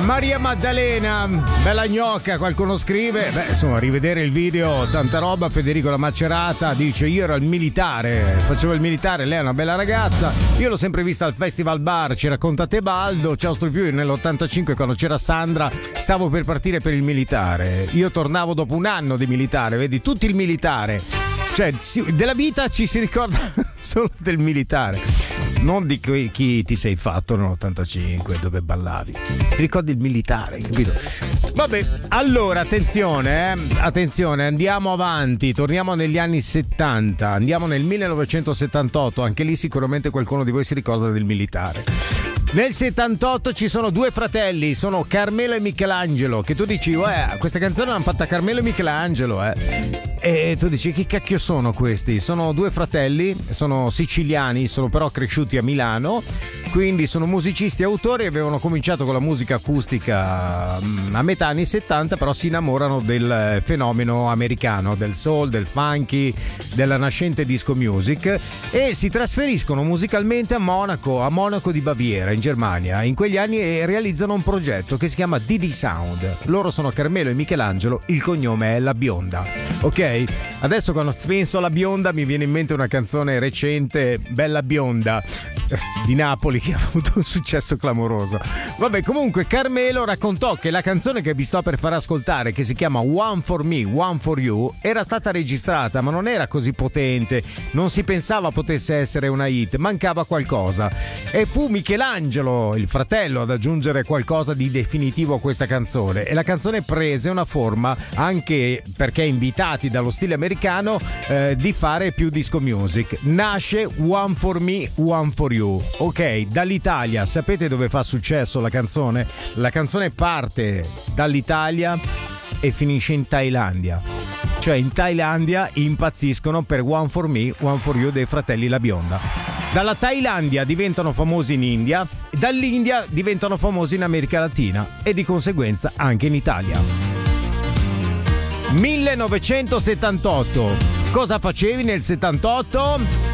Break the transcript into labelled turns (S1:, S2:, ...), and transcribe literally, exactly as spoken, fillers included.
S1: Maria Maddalena, bella gnocca, qualcuno scrive. Beh, insomma, rivedere il video, tanta roba. Federico La Macerata dice: io ero al militare, facevo il militare, lei è una bella ragazza. Io l'ho sempre vista al Festival Bar, ci racconta Tebaldo. Ciao Più, nell'ottantacinque quando c'era Sandra stavo per partire per il militare. Io tornavo dopo un anno di militare, vedi, tutti il militare. Cioè, della vita ci si ricorda solo del militare, non di chi, chi ti sei fatto nell'ottantacinque dove ballavi. Ti ricordi il militare, capito? Vabbè, allora attenzione, eh? attenzione, andiamo avanti, torniamo negli anni settanta, andiamo nel millenovecentosettantotto, anche lì sicuramente qualcuno di voi si ricorda del militare. Nel settantotto ci sono due fratelli, sono Carmelo e Michelangelo, che tu dici, uè, questa canzone l'hanno fatta Carmelo e Michelangelo, eh. E tu dici, che cacchio sono questi? Sono due fratelli, sono siciliani, sono però cresciuti a Milano, quindi sono musicisti e autori, avevano cominciato con la musica acustica a metà anni settanta, però si innamorano del fenomeno americano, del soul, del funky, della nascente disco music, e si trasferiscono musicalmente a Monaco, a Monaco di Baviera, in Germania, in quegli anni, e realizzano un progetto che si chiama D D Sound. Loro sono Carmelo e Michelangelo, il cognome è La Bionda, ok? Adesso quando penso alla Bionda mi viene in mente una canzone recente, Bella Bionda, di Napoli, che ha avuto un successo clamoroso. Vabbè, comunque Carmelo raccontò che la canzone che vi sto per far ascoltare, che si chiama One for Me, One for You, era stata registrata ma non era così potente, non si pensava potesse essere una hit, mancava qualcosa, e fu Michelangelo, il fratello, ad aggiungere qualcosa di definitivo a questa canzone, e la canzone prese una forma, anche perché invitati dallo stile americano, eh, di fare più disco music. Nasce One for Me, One for You. Ok, dall'Italia, sapete dove fa successo la canzone? La canzone parte dall'Italia e finisce in Thailandia. Cioè in Thailandia impazziscono per One for Me, One for You dei fratelli La Bionda. Dalla Thailandia diventano famosi in India, dall'India diventano famosi in America Latina e di conseguenza anche in Italia. millenovecentosettantotto. Cosa facevi nel settantotto?